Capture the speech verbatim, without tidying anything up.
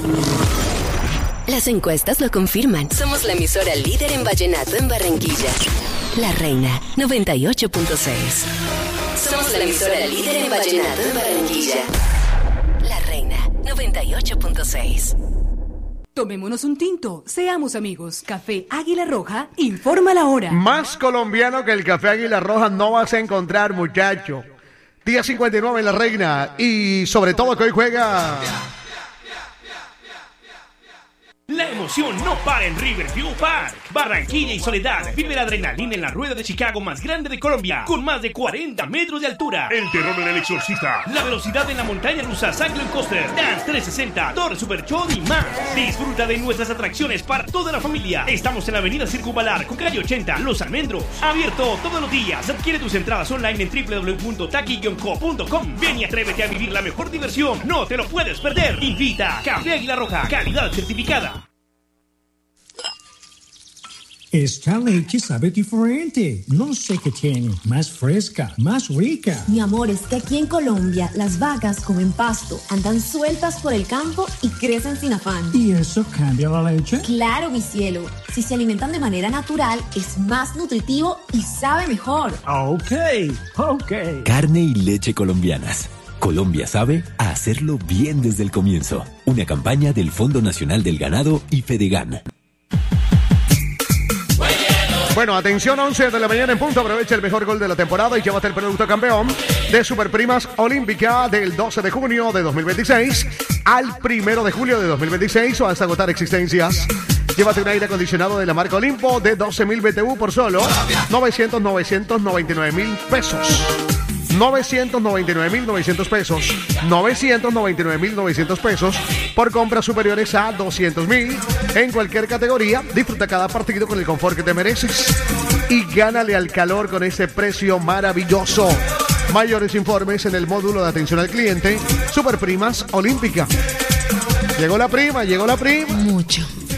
Las encuestas lo confirman. Somos la emisora líder en vallenato en Barranquilla. La Reina, noventa y ocho punto seis. Somos la emisora líder en vallenato en Barranquilla. La Reina, noventa y ocho punto seis. Tomémonos un tinto, seamos amigos. Café Águila Roja, informa la hora. Más colombiano que el Café Águila Roja no vas a encontrar, muchacho. Día cincuenta y nueve en La Reina. Y sobre todo que hoy juega... La emoción no para en Riverview Park. Barranquilla y Soledad. Vive la adrenalina en la rueda de Chicago más grande de Colombia, con más de cuarenta metros de altura. El terror en el exorcista. La velocidad en la montaña rusa Cyclone Coaster, Dance trescientos sesenta, Torre Super Show y más. Disfruta de nuestras atracciones para toda la familia. Estamos en la avenida Circunvalar, con calle ochenta, Los Almendros. Abierto todos los días. Adquiere tus entradas online en w w w punto taki guion co punto com. Ven y atrévete a vivir la mejor diversión. No te lo puedes perder. Invita Café Águila Roja, calidad certificada. Esta leche sabe diferente. No sé qué tiene. Más fresca, más rica. Mi amor, es que aquí en Colombia las vacas comen pasto, andan sueltas por el campo y crecen sin afán. ¿Y eso cambia la leche? Claro, mi cielo. Si se alimentan de manera natural, es más nutritivo y sabe mejor. Ok, ok. Carne y leche colombianas. Colombia sabe a hacerlo bien desde el comienzo. Una campaña del Fondo Nacional del Ganado y Fedegan. Bueno, atención, once de la mañana en punto. Aprovecha el mejor gol de la temporada y llévate el producto campeón de Superprimas Olímpica del doce de junio de dos mil veintiséis al primero de julio de dos mil veintiséis o hasta agotar existencias. Llévate un aire acondicionado de la marca Olimpo de doce mil B T U por solo novecientos, novecientos noventa y nueve mil pesos. novecientos noventa y nueve mil novecientos pesos. novecientos noventa y nueve mil novecientos pesos por compras superiores a doscientos mil en cualquier categoría. Disfruta cada partido con el confort que te mereces y gánale al calor con ese precio maravilloso. Mayores informes en el módulo de atención al cliente Superprimas Olímpica. Llegó la prima, llegó la prima. Mucho.